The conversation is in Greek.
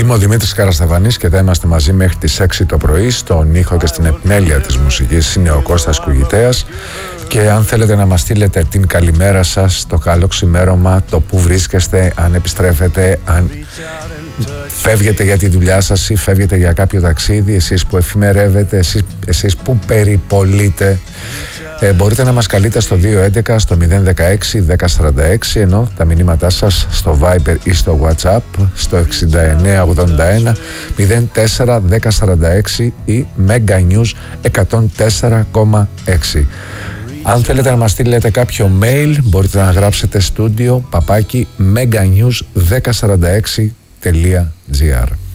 Είμαι ο Δημήτρης Καρασταβανής και θα είμαστε μαζί μέχρι τις 6 το πρωί. Στον ήχο και στην επιμέλεια της μουσικής είναι ο Κώστας Κουγητέας. Και αν θέλετε να μας στείλετε την καλημέρα σας, το καλό ξημέρωμα, το που βρίσκεστε, αν επιστρέφετε, αν φεύγετε για τη δουλειά σας ή φεύγετε για κάποιο ταξίδι, εσείς που εφημερεύετε, εσείς που περιπολείτε, μπορείτε να μας καλείτε στο 211 στο 016 1046, ενώ τα μηνύματά σας στο Viber ή στο WhatsApp στο 6981 04 1046 ή Mega News 104,6. Αν θέλετε να μας στείλετε κάποιο mail, μπορείτε να γράψετε studio @meganews1046.gr.